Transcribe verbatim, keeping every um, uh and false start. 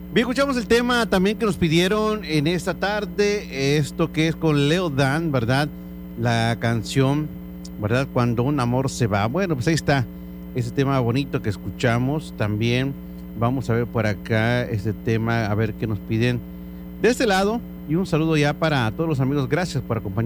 Bien, escuchamos el tema también que nos pidieron en esta tarde, esto que es con Leo Dan, ¿verdad? La canción, ¿verdad? Cuando un amor se va. Bueno, pues ahí está, ese tema bonito que escuchamos. También vamos a ver por acá este tema, a ver qué nos piden de este lado. Y un saludo ya para todos los amigos. Gracias por acompañarnos.